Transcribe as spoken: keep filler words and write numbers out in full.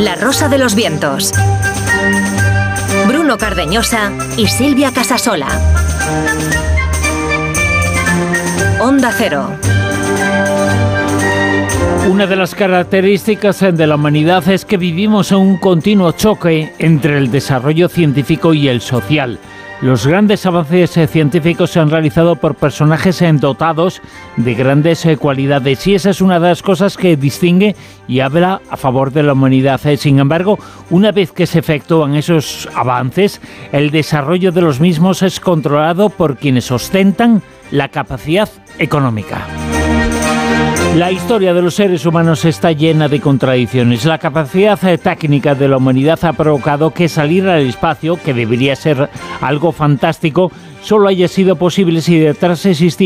La Rosa de los Vientos. Bruno Cardeñosa y Silvia Casasola. Onda Cero. Una de las características de la humanidad es que vivimos en un continuo choque entre el desarrollo científico y el social. Los grandes avances científicos se han realizado por personajes dotados de grandes cualidades y esa es una de las cosas que distingue y habla a favor de la humanidad. Sin embargo, una vez que se efectúan esos avances, el desarrollo de los mismos es controlado por quienes ostentan la capacidad económica. La historia de los seres humanos está llena de contradicciones. La capacidad técnica de la humanidad ha provocado que salir al espacio, que debería ser algo fantástico, solo haya sido posible si detrás existía